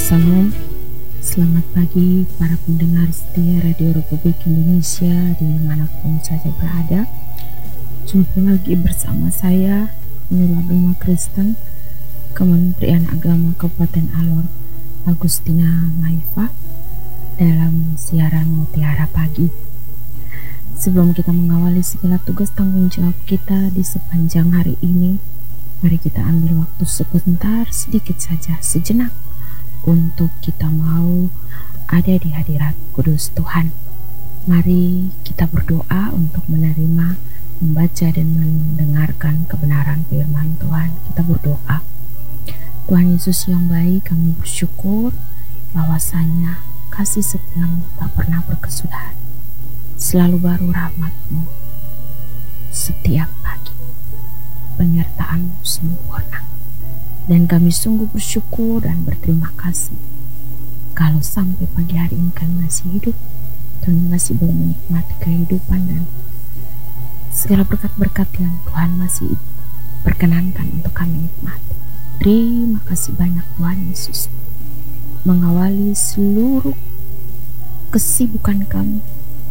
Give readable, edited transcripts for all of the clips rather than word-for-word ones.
Salam, selamat pagi para pendengar setia Radio Republik Indonesia dimanapun saja berada. Jumpa lagi bersama saya, Nila Bima Kristen, Kementerian Agama Kabupaten Alor, Agustina Maifa, dalam siaran Mutiara Pagi. Sebelum kita mengawali segala tugas tanggung jawab kita di sepanjang hari ini, mari kita ambil waktu sebentar, sedikit saja, sejenak, untuk kita mau ada di hadirat kudus Tuhan. Mari kita berdoa untuk menerima, membaca dan mendengarkan kebenaran firman Tuhan. Kita berdoa. Tuhan Yesus yang baik, kami bersyukur bahwasanya kasih setiamu tak pernah berkesudahan. Selalu baru rahmat-Mu setiap pagi. Penyertaan-Mu sempurna. Dan kami sungguh bersyukur dan berterima kasih kalau sampai pagi hari ini kami masih hidup, Tuhan masih boleh menikmati kehidupan dan segala berkat-berkat yang Tuhan masih perkenankan untuk kami nikmati. Terima kasih banyak Tuhan Yesus, mengawali seluruh kesibukan kami,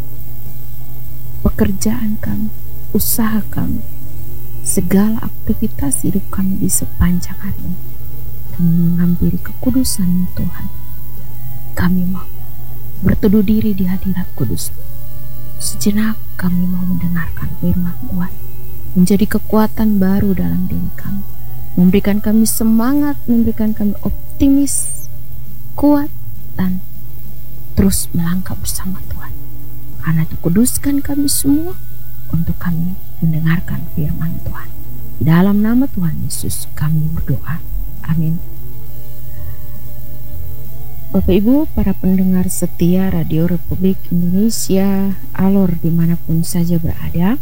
pekerjaan kami, usaha kami, segala aktivitas hidup kami di sepanjang hari ini. Kami menghampiri kekudusan-Mu Tuhan. Kami mau berteduh diri di hadirat kudus. Sejenak kami mau mendengarkan firman Tuhan, menjadi kekuatan baru dalam diri kami, memberikan kami semangat, memberikan kami optimis, kuat, dan terus melangkah bersama Tuhan. Karena itu kuduskan kami semua untuk kami mendengarkan firman Tuhan. Di dalam nama Tuhan Yesus kami berdoa. Amin. Bapak Ibu, para pendengar setia Radio Republik Indonesia Alor dimanapun saja berada,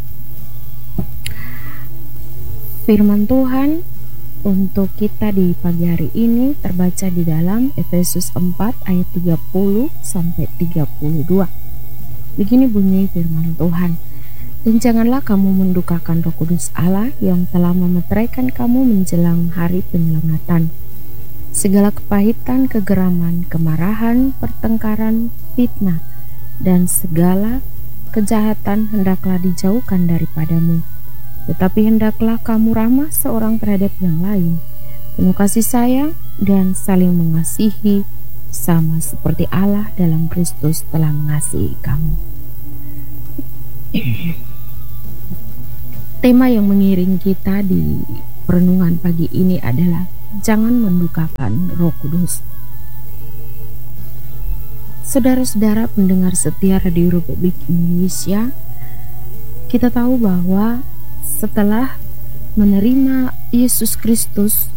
firman Tuhan untuk kita di pagi hari ini terbaca di dalam Efesus 4 ayat 30 sampai 32. Begini bunyi firman Tuhan. Dan janganlah kamu mendukakan Roh Kudus Allah yang telah memeteraikan kamu menjelang hari penyelamatan. Segala kepahitan, kegeraman, kemarahan, pertengkaran, fitnah, dan segala kejahatan hendaklah dijauhkan daripadamu. Tetapi hendaklah kamu ramah seorang terhadap yang lain, penuh kasih sayang dan saling mengasihi, sama seperti Allah dalam Kristus telah mengasihi kamu. Tema yang mengiring kita di perenungan pagi ini adalah jangan mendukakan Roh Kudus. Saudara-saudara pendengar setia Radio Republik Indonesia, kita tahu bahwa setelah menerima Yesus Kristus,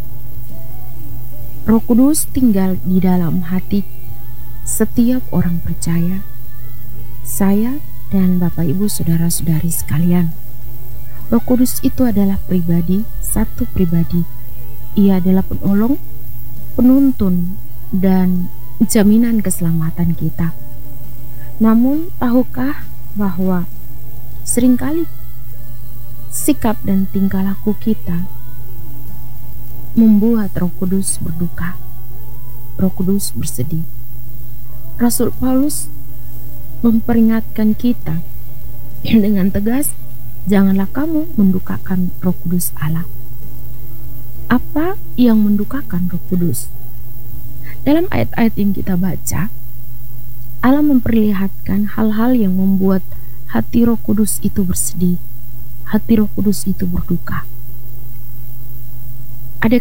Roh Kudus tinggal di dalam hati setiap orang percaya, saya dan Bapak Ibu saudara-saudari sekalian. Roh Kudus itu adalah pribadi, satu pribadi. Ia adalah penolong, penuntun, dan jaminan keselamatan kita. Namun, tahukah bahwa seringkali sikap dan tingkah laku kita membuat Roh Kudus berduka, Roh Kudus bersedih. Rasul Paulus memperingatkan kita dengan tegas, janganlah kamu mendukakan Roh Kudus Allah. Apa yang mendukakan Roh Kudus? Dalam ayat-ayat yang kita baca, Allah memperlihatkan hal-hal yang membuat hati Roh Kudus itu bersedih, hati Roh Kudus itu berduka. Ada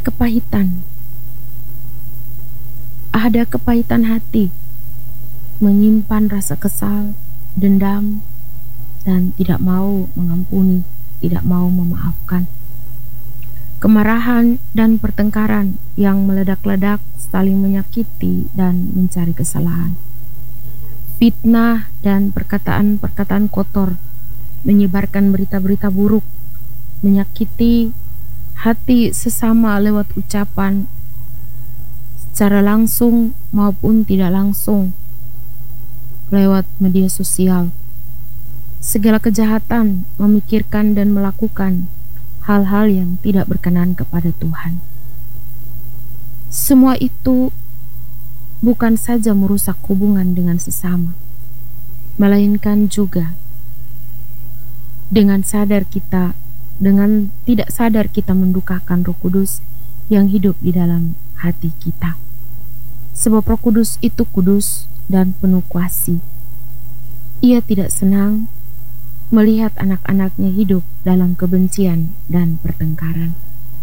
kepahitan hati, menyimpan rasa kesal, dendam, dan tidak mau mengampuni, tidak mau memaafkan. Kemarahan dan pertengkaran yang meledak-ledak, saling menyakiti dan mencari kesalahan. Fitnah dan perkataan-perkataan kotor, menyebarkan berita-berita buruk, menyakiti hati sesama lewat ucapan secara langsung maupun tidak langsung lewat media sosial. Segala kejahatan, memikirkan dan melakukan hal-hal yang tidak berkenan kepada Tuhan. Semua itu bukan saja merusak hubungan dengan sesama, melainkan juga dengan tidak sadar kita mendukakan Roh Kudus yang hidup di dalam hati kita. Sebab Roh Kudus itu kudus dan penuh kasih. Ia tidak senang melihat anak-anaknya hidup dalam kebencian dan pertengkaran.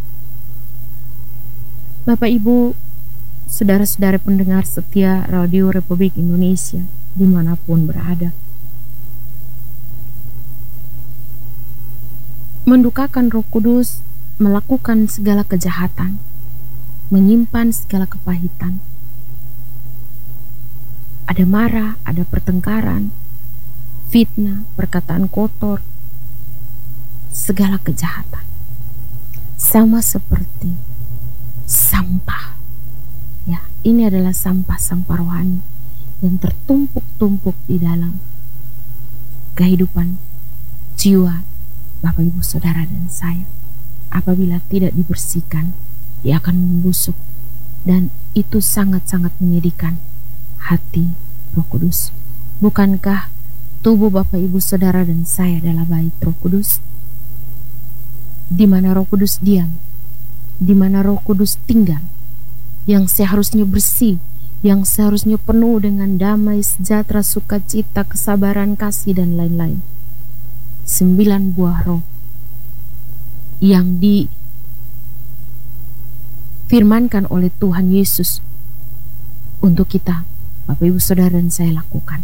Bapak Ibu, saudara-saudara pendengar setia Radio Republik Indonesia dimanapun berada, mendukakan Roh Kudus melakukan segala kejahatan, menyimpan segala kepahitan. Ada marah, ada pertengkaran, fitnah, perkataan kotor, segala kejahatan. Sama seperti sampah. Ya, ini adalah sampah-sampah rohani yang tertumpuk-tumpuk di dalam kehidupan jiwa Bapak Ibu Saudara dan saya. Apabila tidak dibersihkan, dia akan membusuk, dan itu sangat-sangat menyedihkan hati Roh Kudus. Bukankah tubuh Bapak Ibu Saudara dan saya adalah bait Roh Kudus? Di mana Roh Kudus diam, di mana Roh Kudus tinggal, yang seharusnya bersih, yang seharusnya penuh dengan damai, sejahtera, sukacita, kesabaran, kasih, dan lain-lain. 9 buah roh yang difirmankan oleh Tuhan Yesus untuk kita, Bapak Ibu Saudara dan saya, lakukan.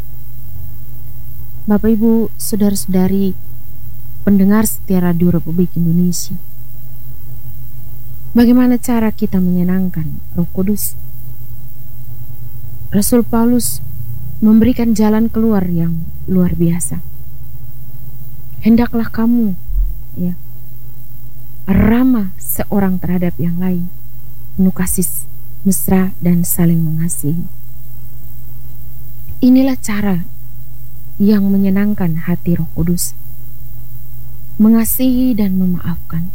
Bapak Ibu Saudara-saudari pendengar setia Radio Republik Indonesia, bagaimana cara kita menyenangkan Roh Kudus? Rasul Paulus memberikan jalan keluar yang luar biasa. Hendaklah kamu ramah seorang terhadap yang lain, penuh kasih mesra dan saling mengasihi. Inilah cara yang menyenangkan hati Roh Kudus, mengasihi dan memaafkan.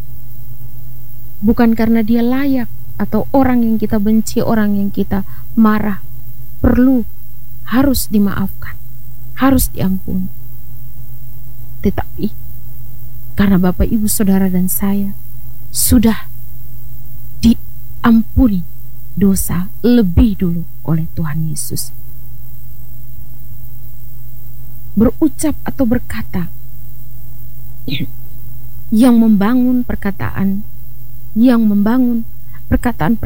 Bukan karena dia layak atau orang yang kita benci, orang yang kita marah harus dimaafkan, harus diampuni. Tetapi karena Bapak Ibu Saudara dan saya sudah diampuni dosa lebih dulu oleh Tuhan Yesus, berucap atau berkata yang membangun perkataan